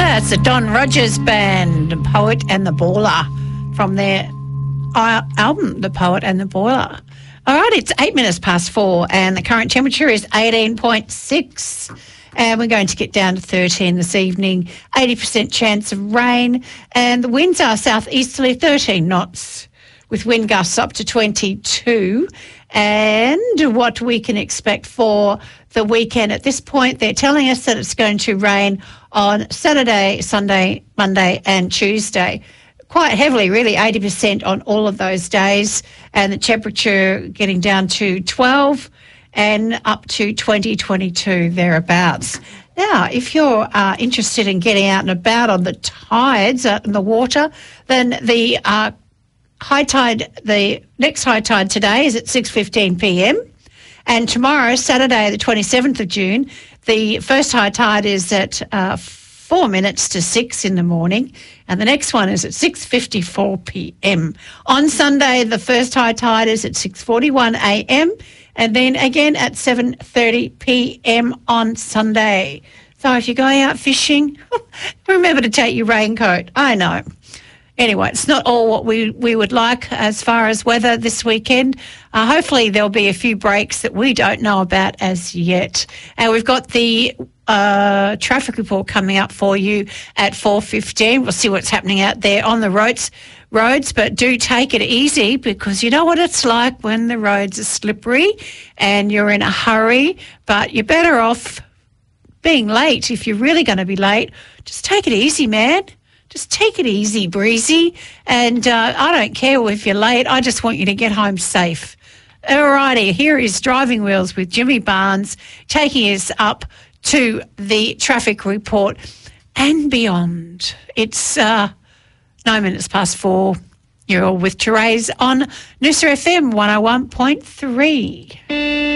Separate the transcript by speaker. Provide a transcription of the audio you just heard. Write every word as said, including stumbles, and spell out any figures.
Speaker 1: It's the Don Rogers Band, The Poet and the Baller, from their uh, album, The Poet and the Baller. All right, it's eight minutes past four and the current temperature is eighteen point six. And we're going to get down to thirteen this evening, eighty percent chance of rain. And the winds are southeasterly, thirteen knots, with wind gusts up to twenty-two. And what we can expect for the weekend at this point, they're telling us that it's going to rain on Saturday, Sunday, Monday and Tuesday. Quite heavily, really, eighty percent on all of those days. And the temperature getting down to twelve and up to twenty, twenty-two, thereabouts. Now, if you're uh, interested in getting out and about on the tides, out in the water, then the uh, high tide, the next high tide today is at six fifteen p m. And tomorrow, Saturday, the twenty-seventh of June, the first high tide is at uh, four minutes to six in the morning, and the next one is at six fifty-four p m. On Sunday, the first high tide is at six forty-one a m, and then again at seven thirty p m on Sunday. So if you're going out fishing, remember to take your raincoat. I know. Anyway, it's not all what we, we would like as far as weather this weekend. Uh, hopefully there'll be a few breaks that we don't know about as yet. And we've got the uh, traffic report coming up for you at four fifteen. We'll see what's happening out there on the roads, roads, but do take it easy because you know what it's like when the roads are slippery and you're in a hurry, but you're better off being late. If you're really going to be late, just take it easy, man. Just take it easy, breezy, and uh, I don't care if you're late. I just want you to get home safe. All righty, here is Driving Wheels with Jimmy Barnes taking us up to the traffic report and beyond. It's uh, nine minutes past four. You're all with Therese on Noosa F M one oh one point three.